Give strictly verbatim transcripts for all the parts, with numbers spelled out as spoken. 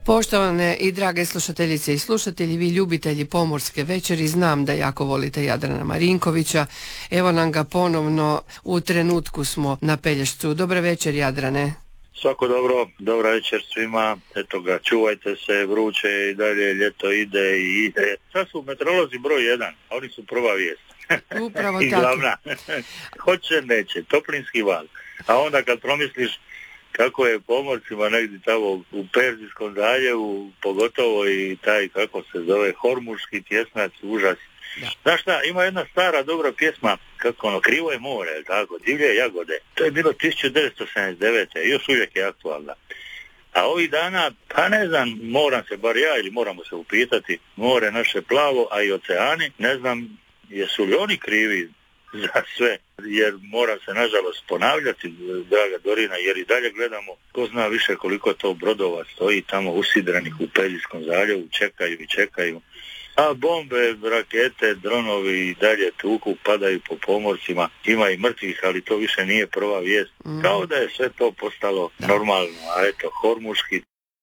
Poštovane i drage slušateljice i slušatelji, vi ljubitelji pomorske večeri, znam da jako volite Jadrana Marinkovića. Evo nam ga ponovno, u trenutku smo na Pelješcu. Dobar večer, Jadrane. Svako dobro, dobra večer svima. Eto ga, čuvajte se, vruće i dalje, ljeto ide i ide. Sad su meteorolozi broj jedan, a oni su prva vijest. Upravo I tako. glavna. Hoće, neće, toplinski val. A onda kad promisliš kako je pomorcima negdje tamo u Perzijskom zaljevu, pogotovo i taj, kako se zove, Hormuški tjesnac, užas. Da. Znaš šta, ima jedna stara dobra pjesma, kako ono, Krivo je more, tako, Divlje jagode. To je bilo tisuću devetsto sedamdeset devete. Još uvijek je aktualna. A ovih dana, pa ne znam, moram se, bar ja, ili moramo se upitati, more naše plavo, a i oceani, ne znam, jesu li oni krivi za sve, jer mora se nažalost ponavljati, draga Dorina, jer i dalje gledamo, ko zna više koliko to brodova stoji tamo usidranih u Peljskom zaljevu, čekaju i čekaju. A bombe, rakete, dronovi i dalje tuku, padaju po pomorcima, ima i mrtvih, ali to više nije prva vijest. Mm. Kao da je sve to postalo da. normalno, a eto, Hormuški.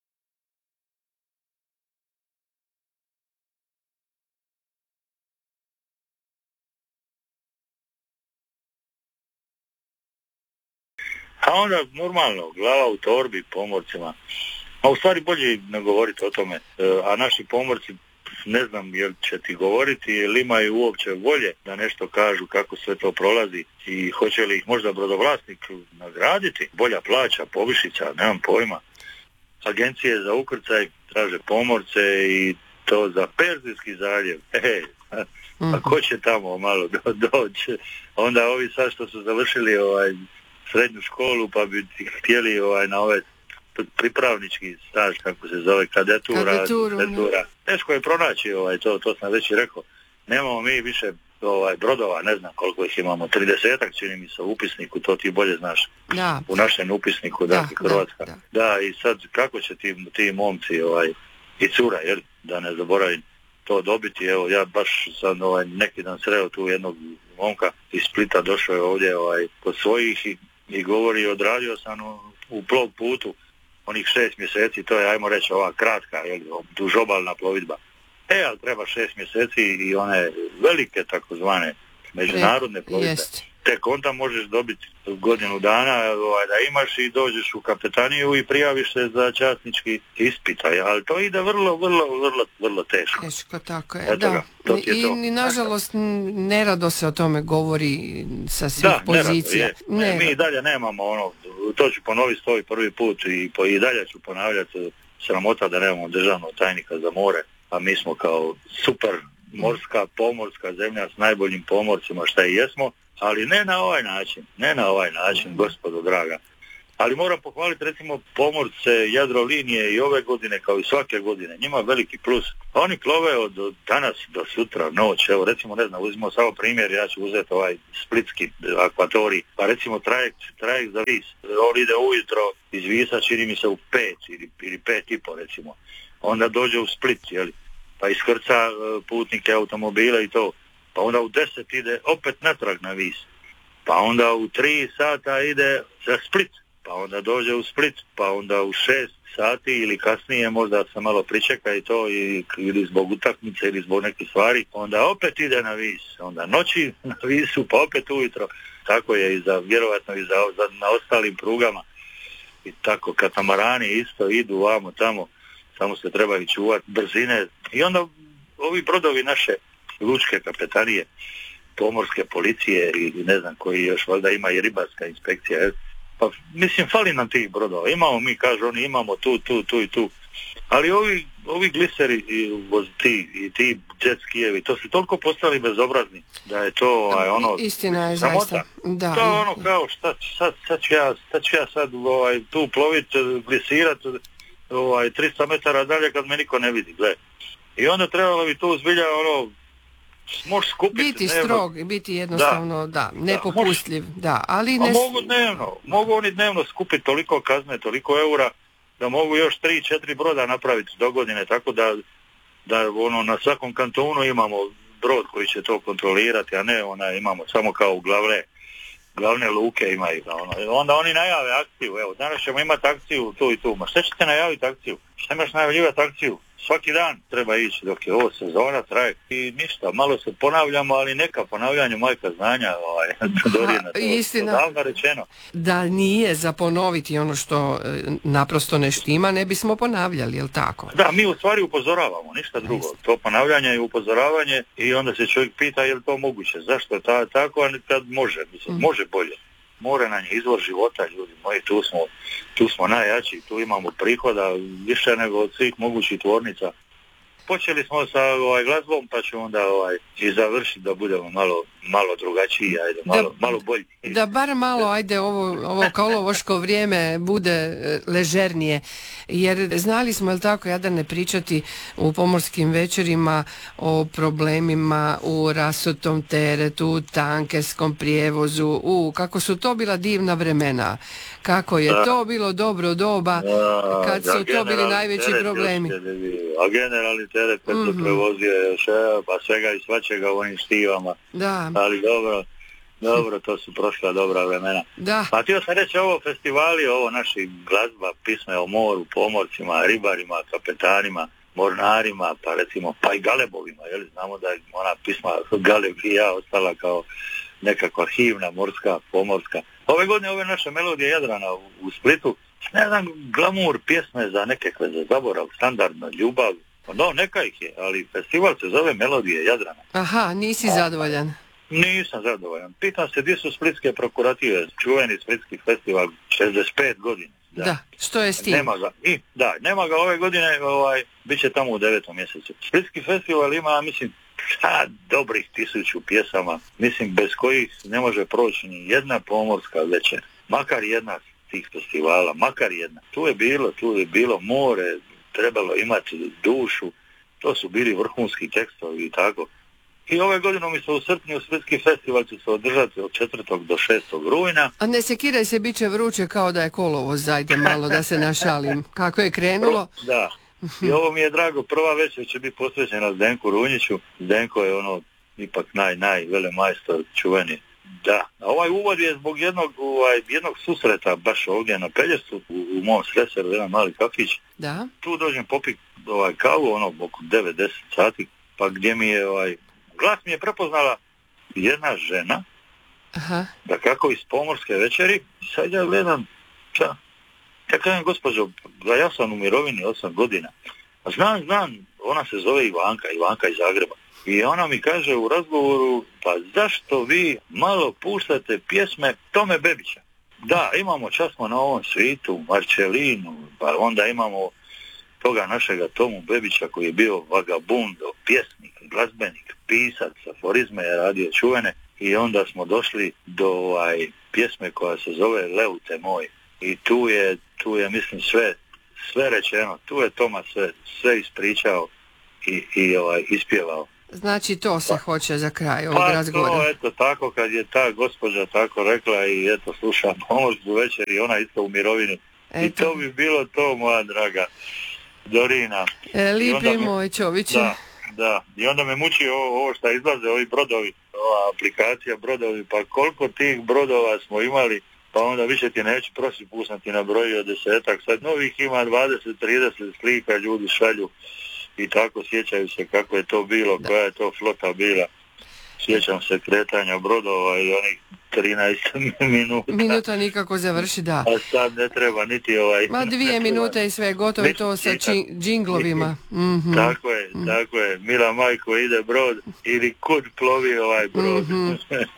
A onda normalno, glava u torbi pomorcima. A u stvari bolje ne govoriti o tome. A naši pomorci, ne znam jel će ti govoriti, jel imaju uopće volje da nešto kažu kako sve to prolazi i hoće li ih možda brodovlasnik nagraditi. Bolja plaća, povišica, nemam pojma. Agencije za ukrcaj traže pomorce i to za Perzijski zaljev. E, a ko će tamo malo do, doći? Onda ovi sad što su završili ovaj srednju školu pa bi htjeli ovaj na ove pripravnički staž, kako se zove, kadetura, kadetura. Teško je pronaći ovaj, to, to sam već i rekao. Nemamo mi više ovaj, brodova, ne znam koliko ih imamo, tridesetak čini mi se u upisniku, to ti bolje znaš. Da. U našem upisniku, da, dakle, Hrvatska. Da, da. da, i sad kako će ti, ti momci ovaj, i cura, jel, da ne zaboravim to dobiti, evo ja baš sad ovaj, neki dan sreo tu jednog momka iz Splita, došao je ovdje ovaj, kod svojih i, i govori, odradio sam u, u plov putu onih šest mjeseci, to je, ajmo reći, ova kratka, jel, dužobalna plovidba. E, ali treba šest mjeseci i one velike takozvane međunarodne plovidbe. Jest. Tek onda možeš dobiti godinu dana ovaj, da imaš i dođeš u kapetaniju i prijaviš se za časnički ispit, ali to ide vrlo, vrlo, vrlo, vrlo teško. Teško, tako je, da. Ga, to je I, to. I nažalost nerado se o tome govori sa svih da, pozicija. Nerado, nerado. Mi i dalje nemamo ono, to ću ponoviti sto prvi put i, po, i dalje ću ponavljati, sramota da nemamo državnog tajnika za more, a mi smo kao super morska, pomorska zemlja s najboljim pomorcima šta i jesmo, ali ne na ovaj način, ne na ovaj način, gospodo draga. Ali moram pohvaliti recimo pomorce Jadrolinije i ove godine kao i svake godine, njima veliki plus. Oni plove od, od danas do sutra, noć, evo recimo ne znam, uzmimo samo primjer, ja ću uzeti ovaj splitski akvatorij, pa recimo trajekt, trajekt za Vis, on ide ujutro iz Visa, čini mi se u pet ili, ili pet i po recimo, onda dođe u Split, jeli, pa iskrca putnike, automobile i to. Pa onda u deset ide opet natrag na Vis. Pa onda u tri sata ide za Split. Pa onda dođe u Split. Pa onda u šest sati ili kasnije možda se malo pričeka i to i, ili zbog utakmice ili zbog nekih stvari. Onda opet ide na Vis. Onda noći na Visu pa opet ujutro. Tako je i za, vjerovatno i za, za na ostalim prugama. I tako katamarani isto idu vamo tamo. Samo se trebaju čuvati brzine. I onda ovi brodovi naše lučke kapetanije, pomorske policije i ne znam koji još, valjda ima i ribarska inspekcija. Pa mislim, fali nam tih brodova. Imamo mi, kažu oni, imamo tu, tu, tu i tu. Ali ovi, ovi gliseri i ti, i ti jet skijevi, to su toliko postali bezobrazni da je to aj, ono... Istina je zaista. Da. To je ono kao, šta, sad, sad, ću ja, sad ću ja sad ovaj, tu ploviti, glisirati ovaj, tristo metara dalje kad me niko ne vidi, gle. I onda trebalo bi tu zbilja ono, možeš skupiti biti dnevno. Strog, biti jednostavno, da, da nepopustljiv, da, da, ali ne... A mogu dnevno, mogu oni dnevno skupiti toliko kazne, toliko eura, da mogu još tri, četiri broda napraviti do godine, tako da, da ono, na svakom kantonu imamo brod koji će to kontrolirati, a ne ona imamo samo kao glavne, glavne luke imaju. Ono. Onda oni najave akciju, evo, danas ćemo imati akciju tu i tu, ma šta ćete najaviti akciju? šta imaš najavljivati akciju? Svaki dan treba ići dok je ovo sezona traje i ništa, malo se ponavljamo, ali neka ponavljanje majka znanja, ovaj, Dorina, to, istina, to davno rečeno. Da nije za ponoviti ono što e, naprosto ne štima, ne bismo ponavljali, jel tako? Da, mi u stvari upozoravamo, ništa drugo. Isti. To ponavljanje je upozoravanje i onda se čovjek pita je li to moguće, zašto je ta, tako, a kad može, mislim, mm. može bolje. More nam je izvor života, ljudi moji, tu smo, tu smo najjači, tu imamo prihoda više nego od svih mogućih tvornica. Počeli smo sa ovaj, glazbom, pa ću onda ovaj, i završiti da budemo malo, malo drugačiji, ajde, malo, da, malo bolji. Da bar malo, ajde, ovo, ovo kolovoško vrijeme bude ležernije, jer znali smo, jel tako, Jadrne, pričati u pomorskim večerima o problemima u rasutom teretu, u tankerskom prijevozu, u kako su to bila divna vremena, kako je da. to bilo dobro doba, da, kad su to bili najveći problemi. A generalni teret kad mm-hmm. se prevozio još, pa svega i svačega u onim štivama. Da. Ali dobro, dobro, to su prošla dobra vremena. Da. Pa htio sam reći, ovo festivali, ovo naši glazba, pisme o moru, pomorcima, ribarima, kapetanima, mornarima, pa recimo, pa i galebovima, jel, znamo da je ona pisma Galeb i ja ostala kao nekakva himna, morska, pomorska. Ove godine ove naše melodije Jadrana u, u Splitu, ne znam, glamur, pjesme za nekakve, za zaborav, standardna ljubav, no neka ih je, ali festival se zove Melodije Jadrana. Aha, nisi A, zadovoljan? Nisam zadovoljan. Pitam se gdje su splitske prokurative, čuveni splitski festival, šezdeset pet godina. Da. da, što je s tim? Nema ga, i, da, nema ga ove godine, ovaj, bit će tamo u devetom mjesecu. Splitski festival ima, mislim, šta dobrih tisuću pjesama, mislim, bez kojih ne može proći ni jedna pomorska večer, makar jedna tih festivala, makar jedna. Tu je bilo, tu je bilo more, trebalo imati dušu, to su bili vrhunski tekstovi i tako. I ove godine mi se u srpnju Splitski festival će se održati od četvrtog do šestog rujna. A ne sekiraj se, bit će vruće kao da je kolovoz, zajde malo da se našalim. Kako je krenulo? Da, i ovo mi je drago, prva večer će biti posvećena Zdenku Runjiću. Zdenko je ono ipak naj, naj, velemajstor, čuveni. Da, a ovaj uvod je zbog jednog, ovaj, jednog susreta baš ovdje na Pelješcu, u, u mom Sreseru, jedan mali kafić. Da. Tu dođem popit ovaj, kavu, ono, oko devet do deset sati, pa gdje mi je, ovaj, glas mi je prepoznala jedna žena, aha. Da kako iz pomorske večeri, sad ja gledam, šta? Ja kažem, gospođo, da ja sam u mirovini osam godina, a znam, znam, ona se zove Ivanka, Ivanka iz Zagreba. I ona mi kaže u razgovoru, pa zašto vi malo puštate pjesme Tome Bebića? Da, imamo časno na ovom svitu, Marčelinu, pa onda imamo toga našega Tomu Bebića koji je bio vagabundo, pjesnik, glazbenik, pisac, aforizme je radio čuvene i onda smo došli do ovaj, pjesme koja se zove Leute moj. I tu je, tu je mislim sve, sve rečeno, tu je Toma sve, sve ispričao i, i ovaj, ispjevao. Znači to se pa, hoće za kraj ovog pa razgovora. Pa to, eto, tako kad je ta gospođa tako rekla i eto, slušam pomorsku večer i ona isto u mirovini. Eto. I to bi bilo to, moja draga Dorina. E, lipi moj čoviće. Da, da. I onda me muči ovo, ovo što izlaze, ovi brodovi, ova aplikacija brodovi, pa koliko tih brodova smo imali, pa onda više ti neću prosi pusnati na broju od desetak. Sad novih ima dvadeset trideset slika, ljudi šalju. I tako sjećaju se kako je to bilo, da. Koja je to flota bila. Sjećam se kretanja brodova i onih trinaest minuta. Minuta nikako završi, da. A sad ne treba niti ovaj... Ma dvije minute i sve gotovo i to sa či, džinglovima. Mm-hmm. Tako je, mm. tako je. Mila majko, ide brod ili kud plovi ovaj brod. Mm-hmm.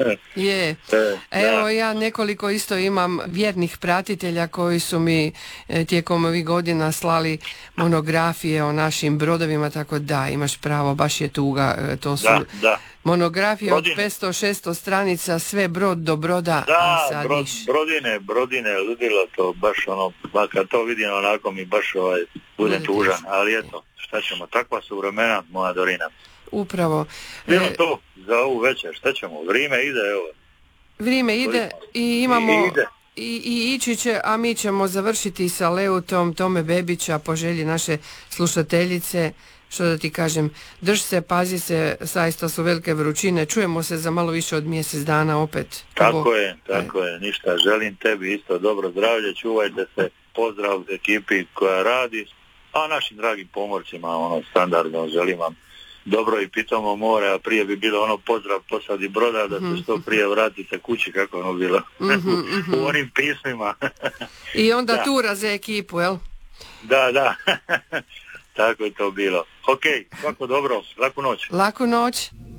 Je. E, Evo ja nekoliko isto imam vjernih pratitelja koji su mi e, tijekom ovih godina slali monografije o našim brodovima, tako da imaš pravo, baš je tuga. E, to su... Da, da. Monografija od petsto šesto stranica, sve brod do broda. Da, a sad brod, brodine, brodine, ludilo to, baš ono, ba, kad to vidim onako mi baš ovaj, bude Budete tužan, ali eto, šta ćemo, takva su vremena, moja Dorina. Upravo. Bilo e, to za ovu večer, šta ćemo, vrijeme ide, evo. Vrijeme ide i imamo... I, ide. I, i ići će, a mi ćemo završiti sa Leutom Tome Bebića po želji naše slušateljice. Što da ti kažem, drž se, pazi se, zaista su velike vrućine, čujemo se za malo više od mjesec dana opet. Tako Ovo, je, tako je, ništa, želim tebi isto dobro zdravlje, čuvajte se, pozdrav ekipi koja radi A našim dragim pomorcima, ono, standardno želim vam dobro i pitomo more, a prije bi bilo ono pozdrav posadi broda, da se što prije vratite kući, kako ono bilo mm-hmm, mm-hmm. u onim pismima. I onda da. Tura za ekipu, jel? Da, da. Tako je to bilo. Ok, svako dobro, laku noć. Laku noć.